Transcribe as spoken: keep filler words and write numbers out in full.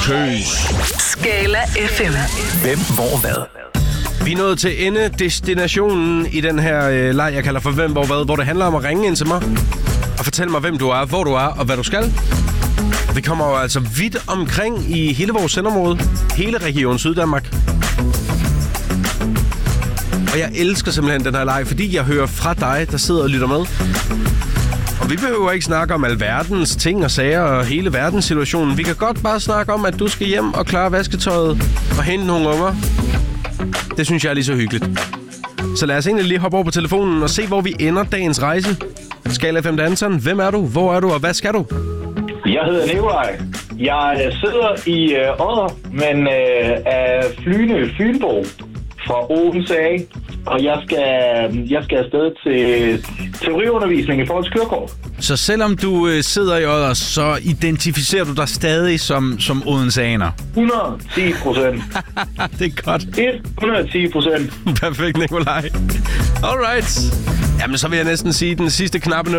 Køs. Skala F M. Hvem, hvor, hvad? Vi er nået til endedestinationen i den her øh, leg, jeg kalder for Hvem, hvor, hvad, hvor det handler om at ringe ind til mig og fortælle mig, hvem du er, hvor du er og hvad du skal. Og vi kommer jo altså vidt omkring i hele vores sendområde, hele region Syddanmark. Og jeg elsker simpelthen den her leg, fordi jeg hører fra dig, der sidder og lytter med. Og vi behøver ikke snakke om alverdens ting og sager og hele verdenssituationen. Vi kan godt bare snakke om, at du skal hjem og klare vasketøjet og hente nogle unger. Det synes jeg er lige så hyggeligt. Så lad os egentlig lige hoppe over på telefonen og se, hvor vi ender dagens rejse. Skala F M Dansen, hvem er du? Hvor er du? Og hvad skal du? Jeg hedder Nikolaj. Jeg sidder i øh, Odder, men øh, er flyende Fynbo fra Odense af. Og jeg skal, jeg skal afsted til teoriundervisning i forhold til kørekort. Så selvom du øh, sidder i Odder, så identificerer du dig stadig som, som odenseaner? hundrede og ti procent. Det er godt. hundrede og ti procent. Perfekt, Nikolaj. Alright. Jamen, så vil jeg næsten sige, den sidste knappe